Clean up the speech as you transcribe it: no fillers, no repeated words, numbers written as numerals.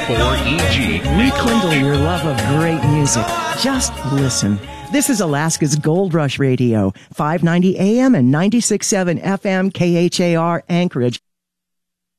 4EG. Rekindle your love of great music. Just listen. This is Alaska's Gold Rush Radio, 590 AM and 96.7 FM KHAR Anchorage.